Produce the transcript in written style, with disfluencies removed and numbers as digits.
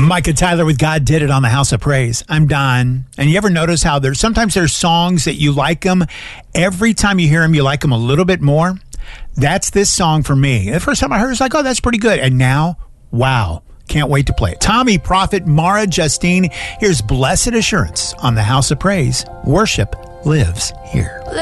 Micah Tyler with God Did It on the House of Praise. I'm Don. And you ever notice how sometimes there's songs that you like them. Every time you hear them, you like them a little bit more. That's this song for me. The first time I heard it, I was like, oh, that's pretty good. And now, wow, can't wait to play it. Tommy, Prophet, Mara, Justine. Here's Blessed Assurance on the House of Praise. Worship lives here.